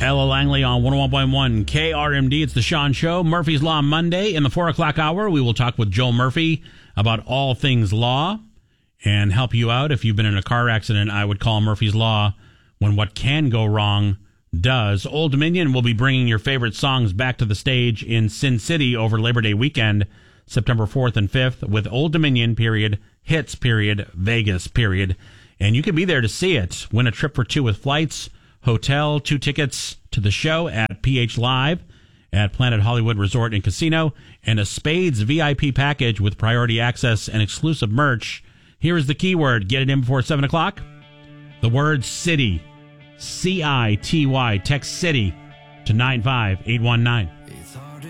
Ella Langley on 101.1 KRMD. It's the Sean Show. Murphy's Law Monday. In the 4 o'clock hour, we will talk with Joel Murphy about all things law and help you out. If you've been in a car accident, I would call Murphy's Law when what can go wrong does. Old Dominion will be bringing your favorite songs back to the stage in Sin City over Labor Day weekend, September 4th and 5th, with Old Dominion, hits, Vegas, And you can be there to see it. Win a trip for two with flights, hotel, 2 tickets to the show at PH Live at Planet Hollywood Resort and Casino, and a Spades VIP package with priority access and exclusive merch. Here is the keyword. Get it in before 7 o'clock. The word city. CITY. Text city to 95819.